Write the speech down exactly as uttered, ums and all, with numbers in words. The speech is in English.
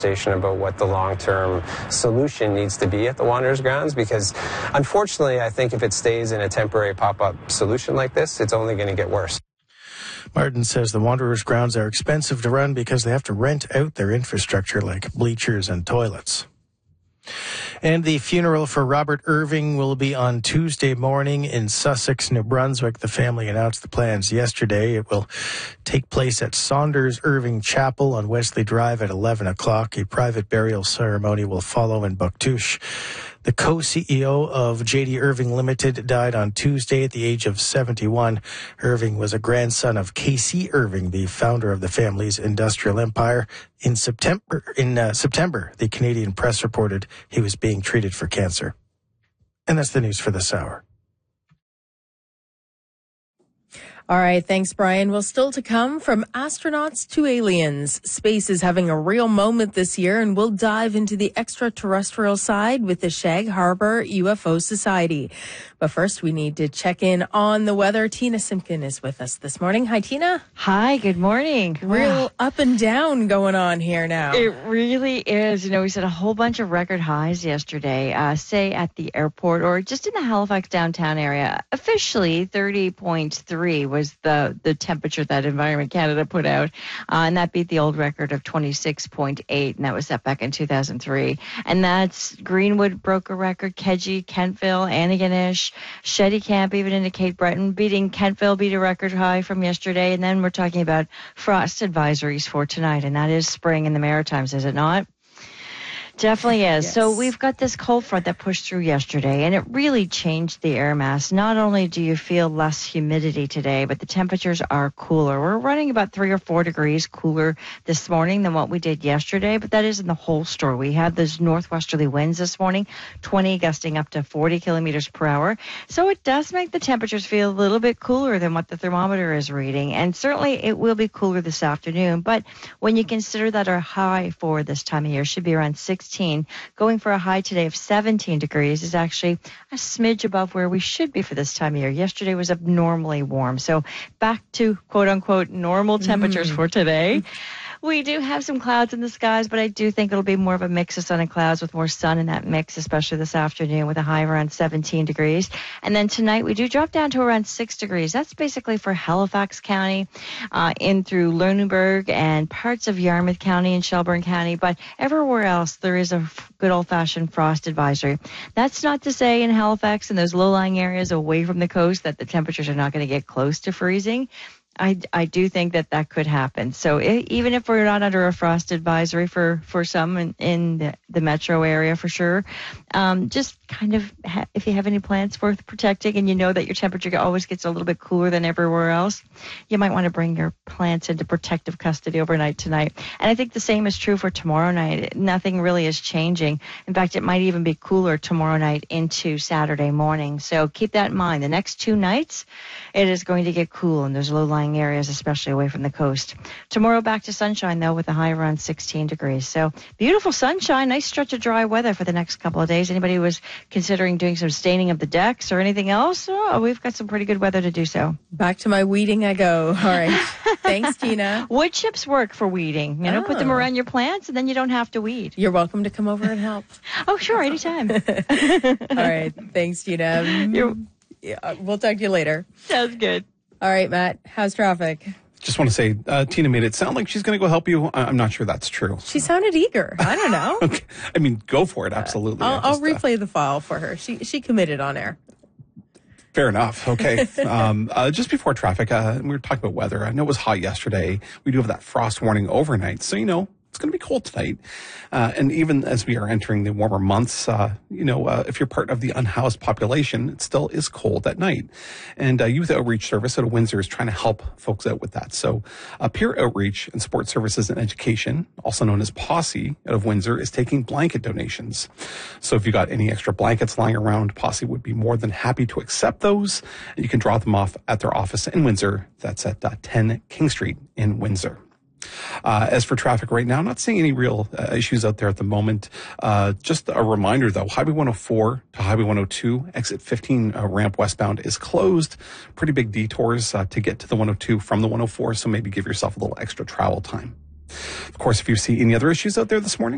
about what the long-term solution needs to be at the Wanderers grounds, because unfortunately I think if it stays in a temporary pop-up solution like this, it's only going to get worse. Martin says the Wanderers grounds are expensive to run because they have to rent out their infrastructure like bleachers and toilets. And the funeral for Robert Irving will be on Tuesday morning in Sussex, New Brunswick. The family announced the plans yesterday. It will take place at Saunders Irving Chapel on Wesley Drive at eleven o'clock. A private burial ceremony will follow in Bouctouche. The co-C E O of J D Irving Limited died on Tuesday at the age of seventy-one. Irving was a grandson of K C Irving, the founder of the family's industrial empire. In September, in uh, September, the Canadian Press reported he was being treated for cancer. And that's the news for this hour. All right, thanks, Brian. Well, still to come, from astronauts to aliens, space is having a real moment this year, and we'll dive into the extraterrestrial side with the Shag Harbor U F O Society. But first, we need to check in on the weather. Tina Simpkin is with us this morning. Hi, Tina. Hi, good morning. Real wow. up and down going on here now. It really is. You know, we set a whole bunch of record highs yesterday, uh, say at the airport or just in the Halifax downtown area. Officially, thirty point three was the, the temperature that Environment Canada put out, uh, and that beat the old record of twenty-six point eight, and that was set back in two thousand three. And that's Greenwood broke a record, Kedgie, Kentville, Antigonish, Shetty Camp, even into Cape Breton, beating Kentville, beat a record high from yesterday. And then we're talking about frost advisories for tonight, and that is spring in the Maritimes, is it not? Definitely is. Yes. So we've got this cold front that pushed through yesterday, and it really changed the air mass. Not only do you feel less humidity today, but the temperatures are cooler. We're running about three or four degrees cooler this morning than what we did yesterday, but that isn't the whole story. We had those northwesterly winds this morning, twenty gusting up to forty kilometers per hour. So it does make the temperatures feel a little bit cooler than what the thermometer is reading, and certainly it will be cooler this afternoon. But when you consider that our high for this time of year should be around sixteen, going for a high today of seventeen degrees is actually a smidge above where we should be for this time of year. Yesterday was abnormally warm. So back to quote-unquote normal temperatures mm-hmm. for today. We do have some clouds in the skies, but I do think it'll be more of a mix of sun and clouds with more sun in that mix, especially this afternoon with a high of around seventeen degrees. And then tonight we do drop down to around six degrees. That's basically for Halifax County, uh, in through Lunenburg and parts of Yarmouth County and Shelburne County. But everywhere else, there is a good old-fashioned frost advisory. That's not to say in Halifax and those low-lying areas away from the coast that the temperatures are not going to get close to freezing. I, I do think that that could happen. So it, even if we're not under a frost advisory for, for some in, in the, the metro area for sure, um, just kind of ha- if you have any plants worth protecting and you know that your temperature always gets a little bit cooler than everywhere else, you might want to bring your plants into protective custody overnight tonight. And I think the same is true for tomorrow night. Nothing really is changing. In fact, it might even be cooler tomorrow night into Saturday morning. So keep that in mind. The next two nights, it is going to get cool and there's low-lying areas, especially away from the coast. Tomorrow back to sunshine, though, with a high around sixteen degrees. So beautiful sunshine, nice stretch of dry weather for the next couple of days. Anybody who was considering doing some staining of the decks or anything else, oh, we've got some pretty good weather to do so. Back to my weeding I go. All right. Thanks, Tina. Wood chips work for weeding. You know, oh. Put them around your plants and then you don't have to weed. You're welcome to come over and help. Oh, sure, anytime. All right. Thanks, Tina. You're- yeah, we'll talk to you later. Sounds good. All right, Matt, how's traffic? Just want to say, uh, Tina made it sound like she's going to go help you. I- I'm not sure that's true. She sounded eager. I don't know. Okay. I mean, go for it. Absolutely. I'll, just, I'll replay uh, the file for her. She she committed on air. Fair enough. Okay. um, uh, just before traffic, uh, we were talking about weather. I know it was hot yesterday. We do have that frost warning overnight. So, you know, it's going to be cold tonight. Uh, and even as we are entering the warmer months, uh, you know, uh, if you're part of the unhoused population, it still is cold at night. And uh, Youth Outreach Service out of Windsor is trying to help folks out with that. So uh, Peer Outreach and Support Services and Education, also known as Posse out of Windsor, is taking blanket donations. So if you got any extra blankets lying around, Posse would be more than happy to accept those. And you can drop them off at their office in Windsor. That's at uh, ten King Street in Windsor. Uh, as for traffic right now, not seeing any real uh, issues out there at the moment. Uh, just a reminder, though, Highway one oh four to Highway one oh two, exit fifteen uh, ramp westbound is closed. Pretty big detours uh, to get to the one oh two from the one oh four, so maybe give yourself a little extra travel time. Of course, if you see any other issues out there this morning,